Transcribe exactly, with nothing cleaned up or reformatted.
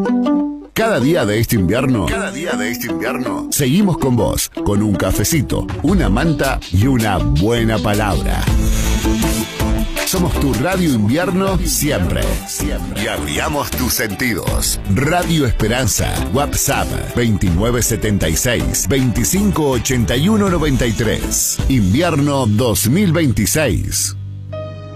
Cada día de este invierno, cada día de este invierno, seguimos con vos, con un cafecito, una manta y una buena palabra. Somos tu radio invierno siempre. Y abriamos tus sentidos. Radio Esperanza. WhatsApp veintinueve setenta y seis, veinticinco ochenta y uno noventa y tres. Invierno dos mil veintiséis.